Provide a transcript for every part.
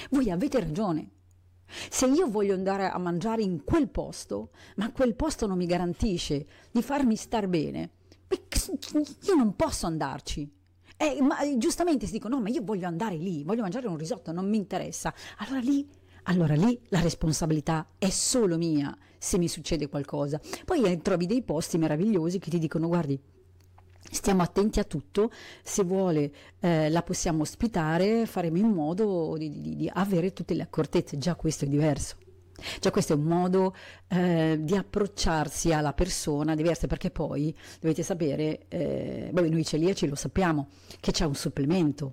Voi avete ragione. Se io voglio andare a mangiare in quel posto, ma quel posto non mi garantisce di farmi star bene, io non posso andarci. Ma giustamente si dicono, no, ma io voglio andare lì, voglio mangiare un risotto, non mi interessa. Allora lì la responsabilità è solo mia se mi succede qualcosa. Poi trovi dei posti meravigliosi che ti dicono, guardi, stiamo attenti a tutto, se vuole la possiamo ospitare, faremo in modo di avere tutte le accortezze. Già questo è diverso. Già questo è un modo di approcciarsi alla persona diversa, perché poi dovete sapere, noi celiaci lo sappiamo, che c'è un supplemento,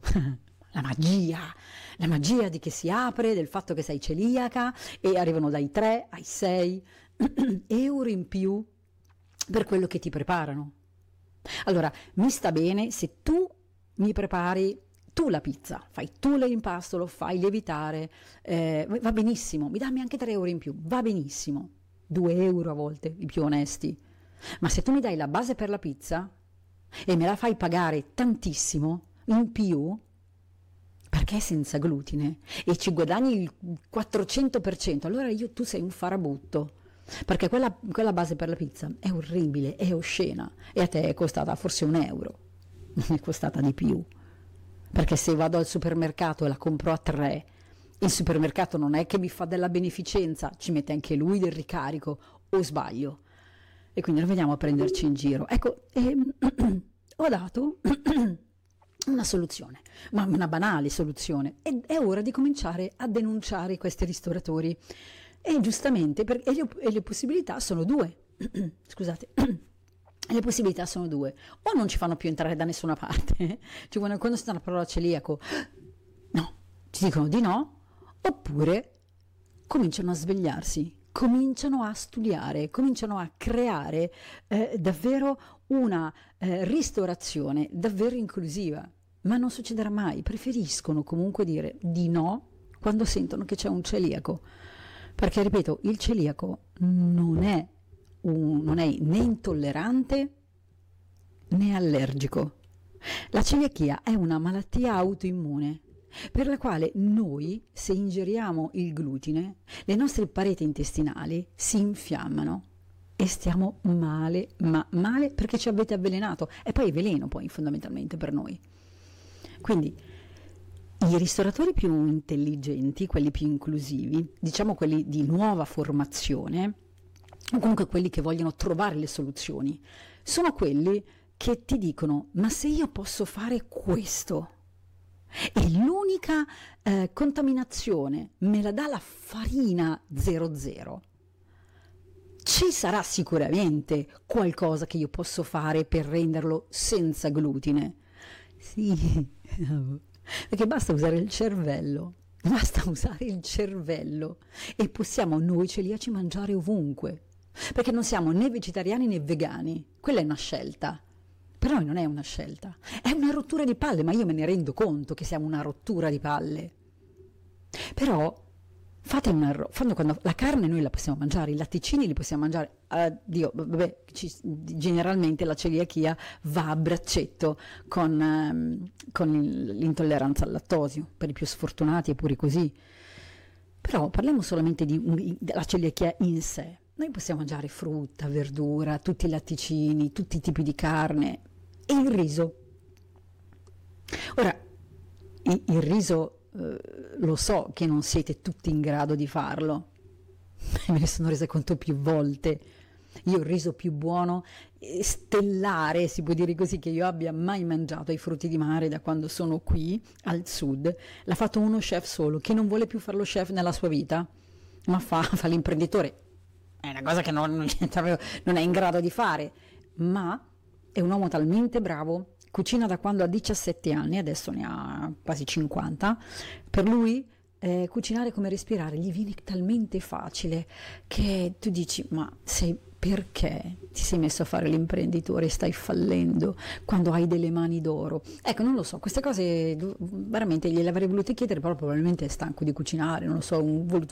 la magia di che si apre, del fatto che sei celiaca e arrivano dai 3 ai 6 euro in più per quello che ti preparano. Allora, mi sta bene se tu mi prepari tu la pizza, fai tu l'impasto, lo fai lievitare, va benissimo, mi dammi anche 3 euro in più, va benissimo, 2 euro a volte, i più onesti, ma se tu mi dai la base per la pizza e me la fai pagare tantissimo in più, perché è senza glutine e ci guadagni il 400%, allora tu sei un farabutto. Perché quella base per la pizza è orribile, è oscena e a te è costata forse 1 euro, non è costata di più. Perché se vado al supermercato e la compro a 3, il supermercato non è che mi fa della beneficenza, ci mette anche lui del ricarico, o sbaglio? E quindi non veniamo a prenderci in giro. Ecco, ho dato una soluzione, ma una banale soluzione. È ora di cominciare a denunciare questi ristoratori. E giustamente, e le possibilità sono due. Scusate. Le possibilità sono due: o non ci fanno più entrare da nessuna parte, cioè quando si dà la parola celiaco, no, ci dicono di no, oppure cominciano a svegliarsi, cominciano a studiare, cominciano a creare davvero una ristorazione davvero inclusiva. Ma non succederà mai, preferiscono comunque dire di no quando sentono che c'è un celiaco, perché ripeto, il celiaco non è né intollerante né allergico. La celiachia è una malattia autoimmune per la quale noi, se ingeriamo il glutine, le nostre pareti intestinali si infiammano e stiamo male, ma male perché ci avete avvelenato, e poi è veleno poi fondamentalmente per noi. Quindi i ristoratori più intelligenti, quelli più inclusivi, diciamo quelli di nuova formazione, o comunque quelli che vogliono trovare le soluzioni, sono quelli che ti dicono: ma se io posso fare questo e l'unica contaminazione me la dà la farina 00, ci sarà sicuramente qualcosa che io posso fare per renderlo senza glutine. Sì, perché basta usare il cervello. Basta usare il cervello e possiamo noi celiaci mangiare ovunque, perché non siamo né vegetariani né vegani. Quella è una scelta, per noi non è una scelta, è una rottura di palle, ma io me ne rendo conto che siamo una rottura di palle. Però quando la carne noi la possiamo mangiare, i latticini li possiamo mangiare, generalmente la celiachia va a braccetto con l'intolleranza al lattosio, per i più sfortunati è pure così. Però parliamo solamente della celiachia in sé. Noi possiamo mangiare frutta, verdura, tutti i latticini, tutti i tipi di carne e il riso. Ora, il riso lo so che non siete tutti in grado di farlo, me ne sono resa conto più volte. Io il riso più buono, stellare, si può dire così, che io abbia mai mangiato ai frutti di mare da quando sono qui al sud, l'ha fatto uno chef solo, che non vuole più fare lo chef nella sua vita, ma fa l'imprenditore. È una cosa che non è in grado di fare, ma è un uomo talmente bravo, cucina da quando ha 17 anni, adesso ne ha quasi 50, per lui cucinare come respirare gli viene talmente facile che tu dici: ma perché ti sei messo a fare l'imprenditore e stai fallendo quando hai delle mani d'oro? Ecco, non lo so, queste cose veramente gliele avrei volute chiedere, però probabilmente è stanco di cucinare, non lo so,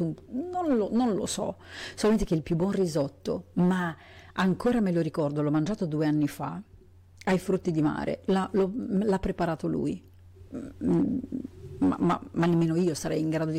non lo so, solamente che il più buon risotto, ma ancora me lo ricordo, l'ho mangiato 2 anni fa, ai frutti di mare, l'ha preparato lui, ma nemmeno io sarei in grado di